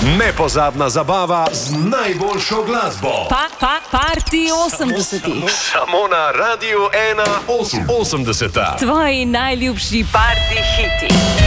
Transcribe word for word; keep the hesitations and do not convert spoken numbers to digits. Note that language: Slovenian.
Nepozabna zabava z najboljšo glasbo. Pa, pa, party osemdesetih. Samo na Radiu ena osemdeseta. Tvoji najljubši party hiti.